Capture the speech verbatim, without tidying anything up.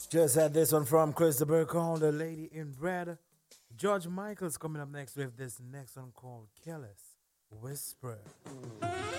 Just had this one from Christopher called The Lady in Red. George Michael's coming up next with this next one called Careless Whisper.